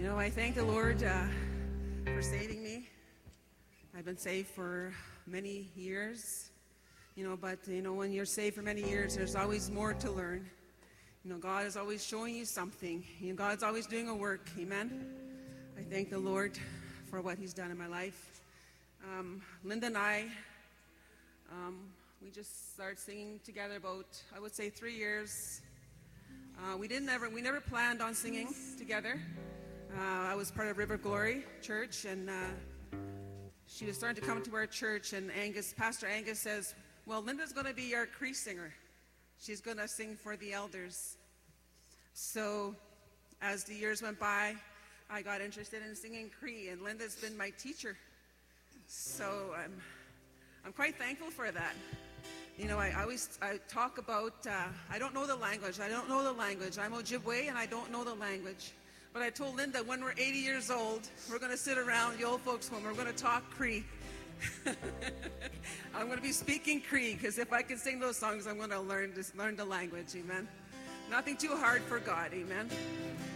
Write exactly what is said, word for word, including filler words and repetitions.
You know, I thank the Lord uh, for saving me. I've been saved for many years, you know, but, you know, when you're saved for many years, there's always more to learn. You know, God is always showing you something. You know, God's always doing a work. Amen. I thank the Lord for what he's done in my life. Um, Linda and I, um, we just started singing together about, I would say, three years. Uh, we didn't ever, we never planned on singing together. Uh, I was part of River Glory Church, and uh, she was starting to come to our church, and Angus, Pastor Angus says, well, Linda's going to be our Cree singer. She's going to sing for the elders. So as the years went by, I got interested in singing Cree, and Linda's been my teacher. So I'm, I'm quite thankful for that. You know, I, I always I talk about, uh, I don't know the language. I don't know the language. I'm Ojibwe, and I don't know the language. But I told Linda, when we're eighty years old, we're going to sit around the old folks' home. We're going to talk Cree. I'm going to be speaking Cree, because if I can sing those songs, I'm going to learn, just learn the language. Amen. Nothing too hard for God. Amen.